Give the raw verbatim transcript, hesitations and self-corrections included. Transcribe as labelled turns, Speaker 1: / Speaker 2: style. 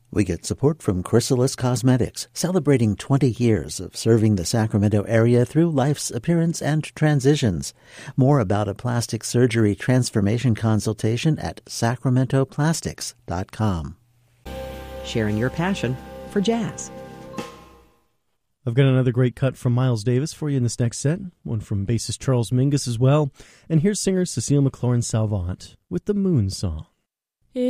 Speaker 1: We get support from Chrysalis Cosmetics, celebrating twenty years of serving the Sacramento area through life's appearance and transitions. More about a plastic surgery transformation consultation at sacramento plastics dot com.
Speaker 2: Sharing your passion for jazz.
Speaker 3: I've got another great cut from Miles Davis for you in this next set, one from bassist Charles Mingus as well. And here's singer Cecile McLaurin Salvant with the Moon Song.